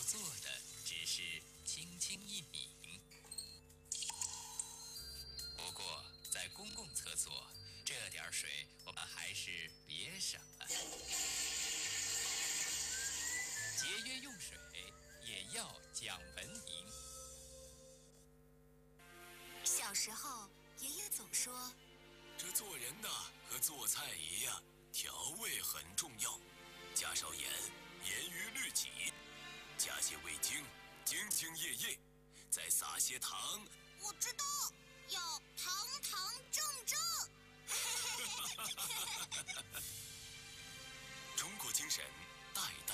做的只是轻轻一抿。不过，在公共厕所，这点水我们还是别省了。节约用水，也要讲文明。 小时候，爷爷总说， 这做人呐，和做菜一样，调味很重要。加少盐，严于律己；加些味精，精精液液；再撒些糖。 我知道，要堂堂正正。 中国精神，代代